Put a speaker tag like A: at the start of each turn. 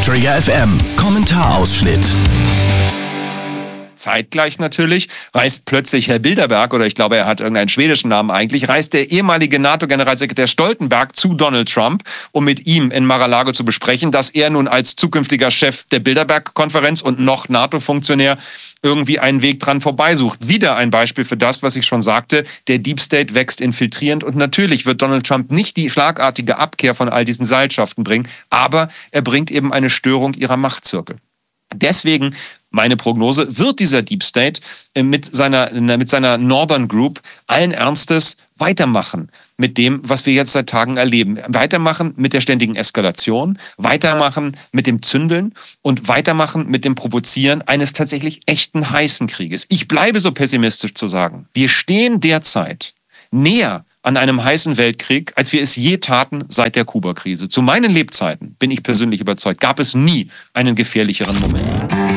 A: Trigger FM Kommentarausschnitt.
B: Zeitgleich natürlich reist plötzlich Herr Bilderberg, oder ich glaube, er hat irgendeinen schwedischen Namen eigentlich, reist der ehemalige NATO-Generalsekretär Stoltenberg zu Donald Trump, um mit ihm in Mar-a-Lago zu besprechen, dass er nun als zukünftiger Chef der Bilderberg-Konferenz und noch NATO-Funktionär irgendwie einen Weg dran vorbeisucht. Wieder ein Beispiel für das, was ich schon sagte, der Deep State wächst infiltrierend und natürlich wird Donald Trump nicht die schlagartige Abkehr von all diesen Seilschaften bringen, aber er bringt eben eine Störung ihrer Machtzirkel. Deswegen meine Prognose, wird dieser Deep State mit seiner Northern Group allen Ernstes weitermachen mit dem, was wir jetzt seit Tagen erleben. Weitermachen mit der ständigen Eskalation, weitermachen mit dem Zündeln und weitermachen mit dem Provozieren eines tatsächlich echten heißen Krieges. Ich bleibe so pessimistisch zu sagen, wir stehen derzeit näher an einem heißen Weltkrieg, als wir es je taten seit der Kuba-Krise. Zu meinen Lebzeiten, bin ich persönlich überzeugt, gab es nie einen gefährlicheren Moment.